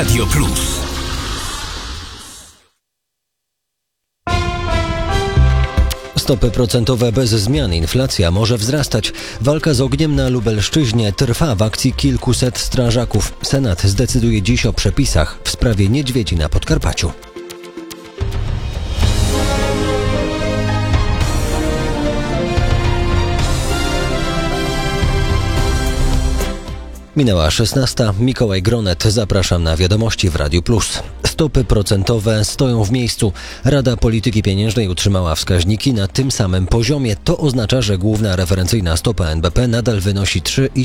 Radio Plus. Stopy procentowe bez zmian, inflacja może wzrastać. Walka z ogniem na Lubelszczyźnie trwa w akcji kilkuset strażaków. Senat zdecyduje dziś o przepisach w sprawie niedźwiedzi na Podkarpaciu. Minęła 16. Mikołaj Gronet. Zapraszam na wiadomości w Radiu Plus. Stopy procentowe stoją w miejscu. Rada Polityki Pieniężnej utrzymała wskaźniki na tym samym poziomie. To oznacza, że główna referencyjna stopa NBP nadal wynosi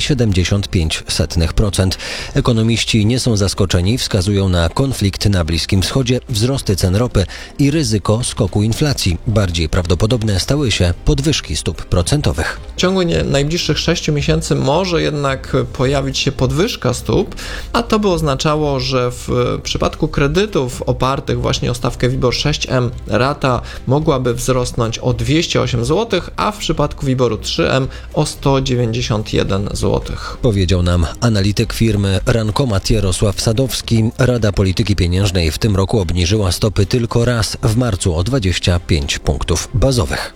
3,75%. Ekonomiści nie są zaskoczeni, wskazują na konflikt na Bliskim Wschodzie, wzrosty cen ropy i ryzyko skoku inflacji. Bardziej prawdopodobne stały się podwyżki stóp procentowych. W ciągu najbliższych 6 miesięcy może jednak pojawić się podwyżka stóp, a to by oznaczało, że w przypadku kredytów opartych właśnie o stawkę WIBOR 6M rata mogłaby wzrosnąć o 208 zł, a w przypadku WIBOR-u 3M o 191 zł. Powiedział nam analityk firmy Rankomat Jarosław Sadowski. Rada Polityki Pieniężnej w tym roku obniżyła stopy tylko raz w marcu o 25 punktów bazowych.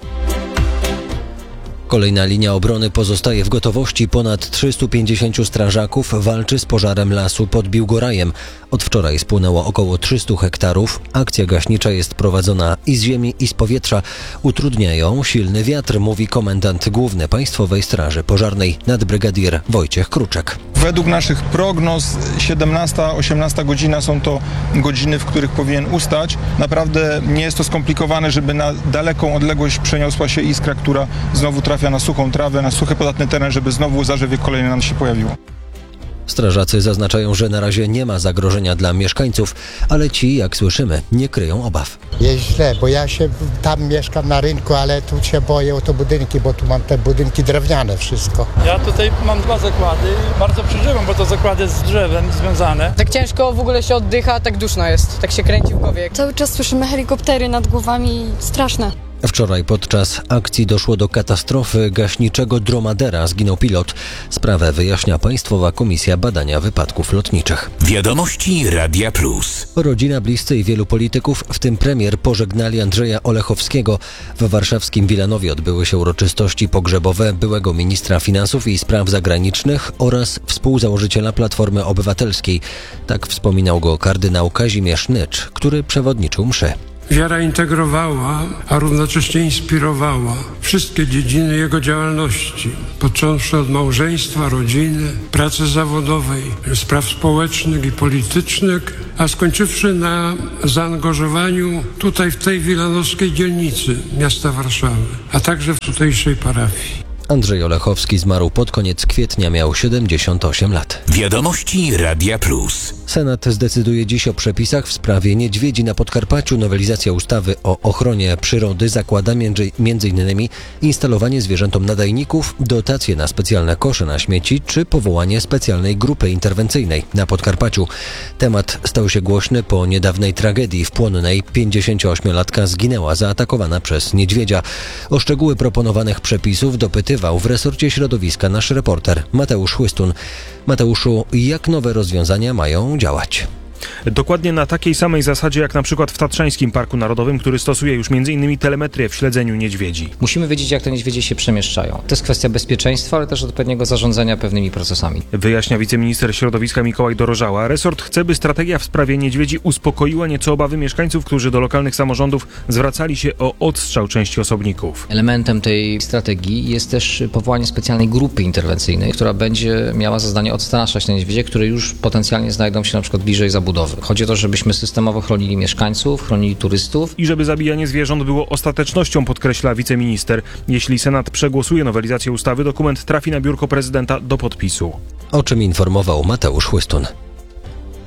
Kolejna linia obrony pozostaje w gotowości. Ponad 350 strażaków walczy z pożarem lasu pod Biłgorajem. Od wczoraj spłonęło około 300 hektarów. Akcja gaśnicza jest prowadzona i z ziemi, i z powietrza. Utrudniają silny wiatr, mówi komendant główny Państwowej Straży Pożarnej nadbrygadier Wojciech Kruczek. Według naszych prognoz 17-18 godzina są to godziny, w których powinien ustać. Naprawdę nie jest to skomplikowane, żeby na daleką odległość przeniosła się iskra, która znowu trafia na suchą trawę, na suchy, podatny teren, żeby znowu zarzewie kolejne nam się pojawiło. Strażacy zaznaczają, że na razie nie ma zagrożenia dla mieszkańców, ale ci, jak słyszymy, nie kryją obaw. Jest źle, bo ja się tam mieszkam na rynku, ale tu się boję o te budynki, bo tu mam te budynki drewniane wszystko. Ja tutaj mam 2 zakłady i bardzo przeżywam, bo to zakłady z drzewem związane. Tak ciężko w ogóle się oddycha, tak duszno jest, tak się kręci w głowie. Cały czas słyszymy helikoptery nad głowami, straszne. Wczoraj podczas akcji doszło do katastrofy gaśniczego dromadera. Zginął pilot. Sprawę wyjaśnia Państwowa Komisja Badania Wypadków Lotniczych. Wiadomości Radia Plus. Rodzina, bliscy i wielu polityków, w tym premier, pożegnali Andrzeja Olechowskiego. W warszawskim Wilanowie odbyły się uroczystości pogrzebowe byłego ministra finansów i spraw zagranicznych oraz współzałożyciela Platformy Obywatelskiej. Tak wspominał go kardynał Kazimierz Nycz, który przewodniczył mszy. Wiara integrowała, a równocześnie inspirowała wszystkie dziedziny jego działalności, począwszy od małżeństwa, rodziny, pracy zawodowej, spraw społecznych i politycznych, a skończywszy na zaangażowaniu tutaj w tej wilanowskiej dzielnicy miasta Warszawy, a także w tutejszej parafii. Andrzej Olechowski zmarł pod koniec kwietnia, miał 78 lat. Wiadomości Radia Plus. Senat zdecyduje dziś o przepisach w sprawie niedźwiedzi na Podkarpaciu. Nowelizacja ustawy o ochronie przyrody zakłada m.in. instalowanie zwierzętom nadajników, dotacje na specjalne kosze na śmieci czy powołanie specjalnej grupy interwencyjnej na Podkarpaciu. Temat stał się głośny po niedawnej tragedii w Płonnej. 58-latka zginęła zaatakowana przez niedźwiedzia. O szczegóły proponowanych przepisów dopytywał w resorcie środowiska nasz reporter Mateusz Chłystun. Mateuszu, jak nowe rozwiązania mają działać? Dokładnie na takiej samej zasadzie jak na przykład w Tatrzańskim Parku Narodowym, który stosuje już m.in. telemetrię w śledzeniu niedźwiedzi. Musimy wiedzieć, jak te niedźwiedzie się przemieszczają. To jest kwestia bezpieczeństwa, ale też odpowiedniego zarządzania pewnymi procesami. Wyjaśnia wiceminister środowiska Mikołaj Dorożała. Resort chce, by strategia w sprawie niedźwiedzi uspokoiła nieco obawy mieszkańców, którzy do lokalnych samorządów zwracali się o odstrzał części osobników. Elementem tej strategii jest też powołanie specjalnej grupy interwencyjnej, która będzie miała za zadanie odstraszać te niedźwiedzie, które już potencjalnie znajdą się na przykład bliżej zabudowy. Chodzi o to, żebyśmy systemowo chronili mieszkańców, chronili turystów. I żeby zabijanie zwierząt było ostatecznością, podkreśla wiceminister. Jeśli Senat przegłosuje nowelizację ustawy, dokument trafi na biurko prezydenta do podpisu. O czym informował Mateusz Chłystun.